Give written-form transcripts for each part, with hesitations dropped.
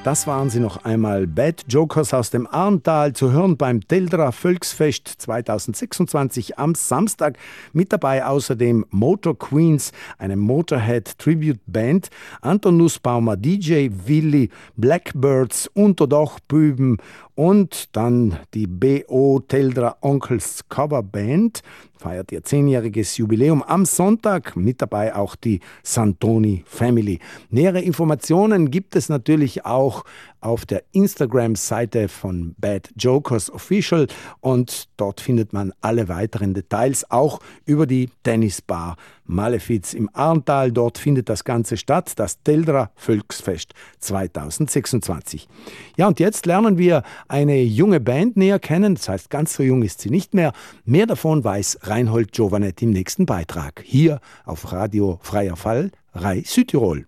Das waren sie noch einmal. Bad Jokers aus dem Arntal, zu hören beim Teldra Volksfest 2026 am Samstag. Mit dabei außerdem Motor Queens, eine Motorhead Tribute Band, Anton Nussbaumer, DJ Willi, Blackbirds, Unterdachbüben und dann die BO Teldra Onkels Coverband. Feiert ihr 10-jähriges Jubiläum am Sonntag. Mit dabei auch die Santoni Family. Nähere Informationen gibt es natürlich auch auf der Instagram-Seite von Bad Jokers Official und dort findet man alle weiteren Details, auch über die Tennisbar Malefiz im Arntal. Dort findet das Ganze statt, das Teldra Volksfest 2026. Ja, und jetzt lernen wir eine junge Band näher kennen, das heißt, ganz so jung ist sie nicht mehr. Mehr davon weiß Reinhold Giovanet im nächsten Beitrag, hier auf Radio Freier Fall, Rai Südtirol.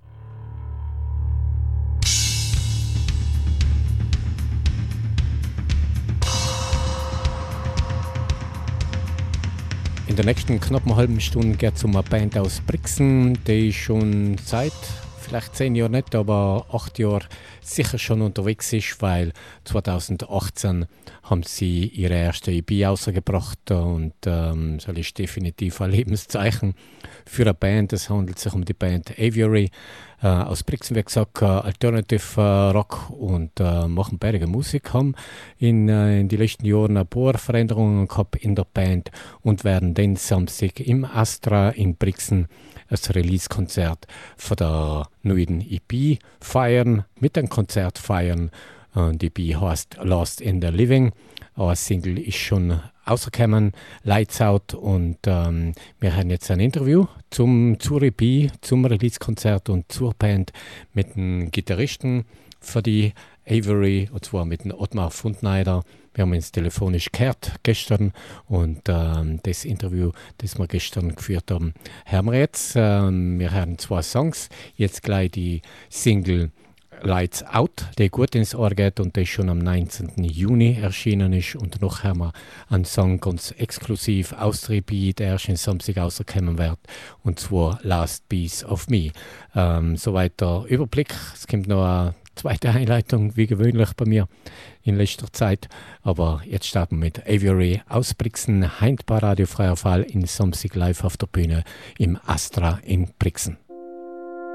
In der nächsten knappen halben Stunde geht es um eine Band aus Brixen, die schon seit vielleicht 10 Jahren nicht, aber 8 Jahre sicher schon unterwegs ist, weil 2018 haben sie ihre erste EP rausgebracht und das ist definitiv ein Lebenszeichen für eine Band. Es handelt sich um die Band Aviary aus Brixen, wie gesagt, Alternative Rock und machen beide Musik, haben in den letzten Jahren ein paar Veränderungen gehabt in der Band und werden den Samstag im Astra in Brixen ein Release-Konzert von der neuen EP feiern, mit einem Konzert feiern. Die EP heißt Lost in the Living. Ein Single ist schon rausgekommen, Lights Out, und wir haben jetzt ein Interview zur EP, zum Release-Konzert und zur Band mit dem Gitarristen für die Aviary, und zwar mit dem Ottmar Fundneider. Wir haben uns telefonisch gehört gestern und das Interview, das wir gestern geführt haben, hören wir jetzt. Wir hören 2 Songs, jetzt gleich die Single Lights Out, der gut ins Ohr geht und der schon am 19. Juni erschienen ist. Und noch haben wir einen Song ganz exklusiv aus der EP, der erst am Samstag rauskommen wird, und zwar Last Piece of Me. Soweit der Überblick. Es kommt noch eine zweite Einleitung, wie gewöhnlich bei mir in letzter Zeit. Aber jetzt starten wir mit Aviary aus Brixen, heint bei Radio Freier Fall in Samstag live auf der Bühne im Astra in Brixen.